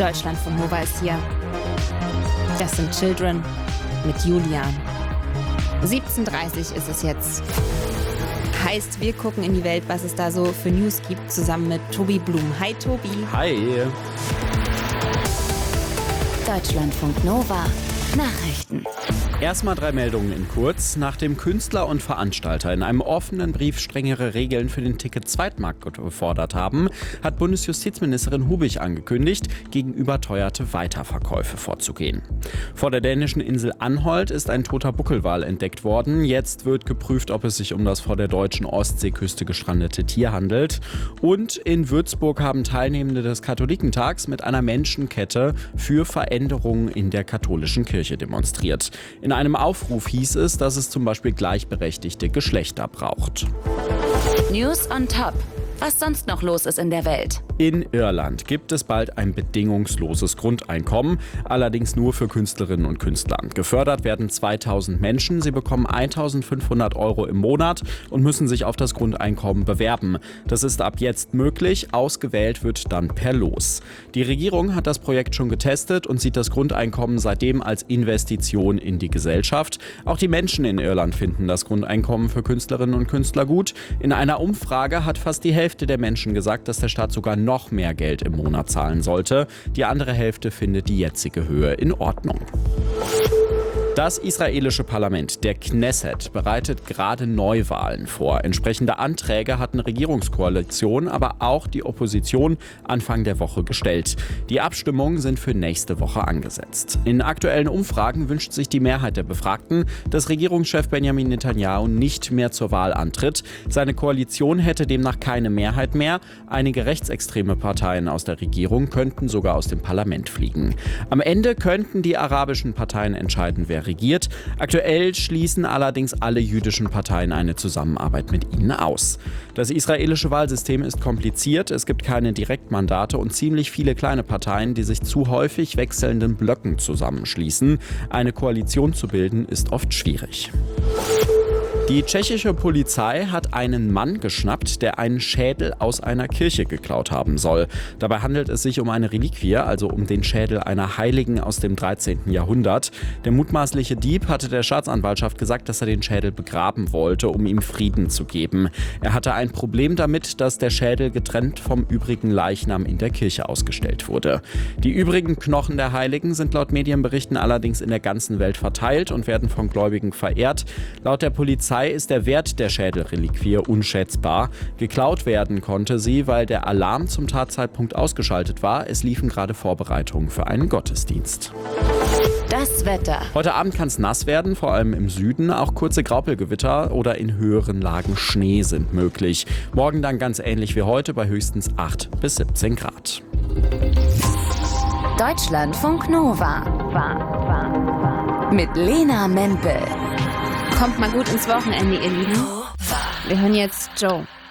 Deutschlandfunk Nova ist hier. Das sind Children mit Julian. 17:30 Uhr ist es jetzt. Heißt, wir gucken in die Welt, was es da so für News gibt, zusammen mit Tobi Blum. Hi Tobi. Hi. Deutschlandfunk Nova Nachrichten. Erstmal 3 Meldungen in kurz. Nachdem Künstler und Veranstalter in einem offenen Brief strengere Regeln für den Ticket-Zweitmarkt gefordert haben, hat Bundesjustizministerin Hubich angekündigt, gegen überteuerte Weiterverkäufe vorzugehen. Vor der dänischen Insel Anholt ist ein toter Buckelwal entdeckt worden. Jetzt wird geprüft, ob es sich um das vor der deutschen Ostseeküste gestrandete Tier handelt. Und in Würzburg haben Teilnehmende des Katholikentags mit einer Menschenkette für Veränderungen in der katholischen Kirche demonstriert. In einem Aufruf hieß es, dass es zum Beispiel gleichberechtigte Geschlechter braucht. News on Top. Was sonst noch los ist in der Welt. In Irland gibt es bald ein bedingungsloses Grundeinkommen, allerdings nur für Künstlerinnen und Künstler. Gefördert werden 2000 Menschen, sie bekommen 1.500 € im Monat und müssen sich auf das Grundeinkommen bewerben. Das ist ab jetzt möglich, ausgewählt wird dann per Los. Die Regierung hat das Projekt schon getestet und sieht das Grundeinkommen seitdem als Investition in die Gesellschaft. Auch die Menschen in Irland finden das Grundeinkommen für Künstlerinnen und Künstler gut. In einer Umfrage hat fast die Hälfte der Menschen gesagt, dass der Staat sogar noch mehr Geld im Monat zahlen sollte. Die andere Hälfte findet die jetzige Höhe in Ordnung. Das israelische Parlament, der Knesset, bereitet gerade Neuwahlen vor. Entsprechende Anträge hatten Regierungskoalition, aber auch die Opposition Anfang der Woche gestellt. Die Abstimmungen sind für nächste Woche angesetzt. In aktuellen Umfragen wünscht sich die Mehrheit der Befragten, dass Regierungschef Benjamin Netanyahu nicht mehr zur Wahl antritt. Seine Koalition hätte demnach keine Mehrheit mehr. Einige rechtsextreme Parteien aus der Regierung könnten sogar aus dem Parlament fliegen. Am Ende könnten die arabischen Parteien entscheiden, wer regiert. Aktuell schließen allerdings alle jüdischen Parteien eine Zusammenarbeit mit ihnen aus. Das israelische Wahlsystem ist kompliziert, es gibt keine Direktmandate und ziemlich viele kleine Parteien, die sich zu häufig wechselnden Blöcken zusammenschließen. Eine Koalition zu bilden ist oft schwierig. Die tschechische Polizei hat einen Mann geschnappt, der einen Schädel aus einer Kirche geklaut haben soll. Dabei handelt es sich um eine Reliquie, also um den Schädel einer Heiligen aus dem 13. Jahrhundert. Der mutmaßliche Dieb hatte der Staatsanwaltschaft gesagt, dass er den Schädel begraben wollte, um ihm Frieden zu geben. Er hatte ein Problem damit, dass der Schädel getrennt vom übrigen Leichnam in der Kirche ausgestellt wurde. Die übrigen Knochen der Heiligen sind laut Medienberichten allerdings in der ganzen Welt verteilt und werden von Gläubigen verehrt. Laut der Polizei ist der Wert der Schädelreliquie unschätzbar. Geklaut werden konnte sie, weil der Alarm zum Tatzeitpunkt ausgeschaltet war. Es liefen gerade Vorbereitungen für einen Gottesdienst. Das Wetter. Heute Abend kann es nass werden, vor allem im Süden. Auch kurze Graupelgewitter oder in höheren Lagen Schnee sind möglich. Morgen dann ganz ähnlich wie heute bei höchstens 8 bis 17 Grad. Deutschlandfunk Nova. Mit Lena Mempel. Kommt mal gut ins Wochenende, ihr Lieben. Wir hören jetzt Joe.